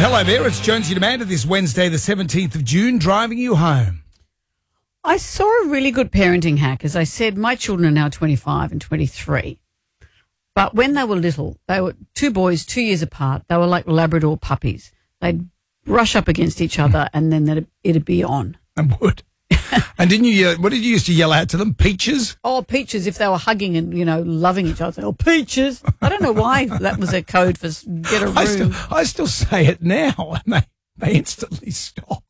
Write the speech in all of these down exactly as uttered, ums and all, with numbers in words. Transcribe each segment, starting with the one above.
Hello there, it's Jonesy and Amanda this Wednesday, the seventeenth of June, driving you home. I saw a really good parenting hack. As I said, my children are now twenty-five and twenty-three. But when they were little, they were two boys, two years apart. They were like Labrador puppies. They'd brush up against each other and then it'd, it'd be on. And would. And didn't you, uh, what did you used to yell out to them? Peaches? Oh, peaches, if they were hugging and, you know, loving each other. Oh, peaches. I don't know why that was a code for get a room. I still, I still say it now and they, they instantly stop.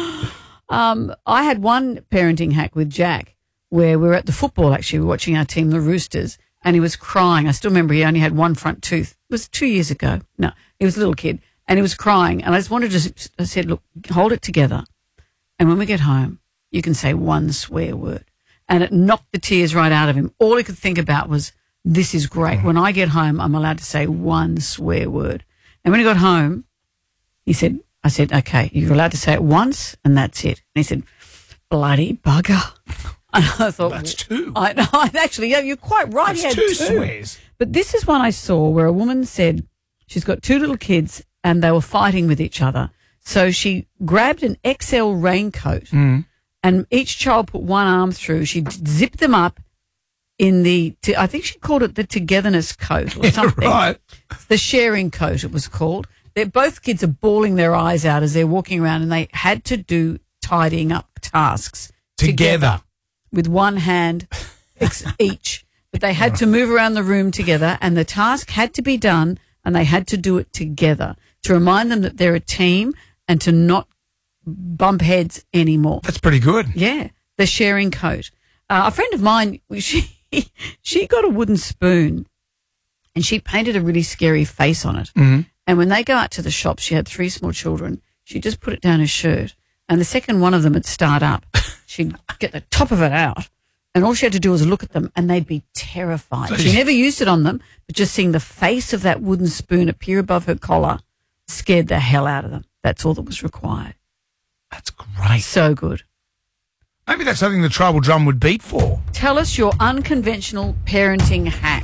Um, I had one parenting hack with Jack where we were at the football, actually, we were watching our team, the Roosters, and he was crying. I still remember he only had one front tooth. It was two years ago. No, he was a little kid, and he was crying. And I just wanted to, I said, look, hold it together. And when we get home, you can say one swear word. And it knocked the tears right out of him. All he could think about was, this is great. When I get home, I'm allowed to say one swear word. And when he got home, he said, I said, okay, you're allowed to say it once and that's it. And he said, bloody bugger. And I thought, that's two. I know, actually, yeah, you're quite right. That's he had two, two swears. But this is one I saw where a woman said she's got two little kids and they were fighting with each other. So she grabbed an X L raincoat mm. and each child put one arm through. She zipped them up in the, I think she called it the togetherness coat or yeah, something. Right. The sharing coat, it was called. They're, both kids are bawling their eyes out as they're walking around, and they had to do tidying up tasks together, together with one hand each. But they had to move around the room together, and the task had to be done, and they had to do it together to remind them that they're a team and to not bump heads anymore. That's pretty good. Yeah, the sharing coat. Uh, a friend of mine, she she got a wooden spoon, and she painted a really scary face on it. Mm-hmm. And when they go out to the shop, she had three small children. She just put it down her shirt. And the second one of them would start up, she'd get the top of it out. And all she had to do was look at them and they'd be terrified. She never used it on them, but just seeing the face of that wooden spoon appear above her collar scared the hell out of them. That's all that was required. That's great. So good. Maybe that's something the tribal drum would beat for. Tell us your unconventional parenting hack.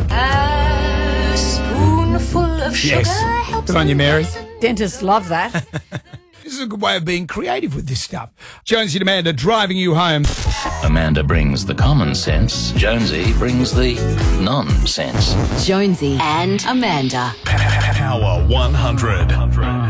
A spoonful of sugar Yes. helps Good on you, Mary. Dentists love that. This is a good way of being creative with this stuff. Jonesy and Amanda driving you home. Amanda brings the common sense. Jonesy brings the nonsense. Jonesy and Amanda. Power one hundred.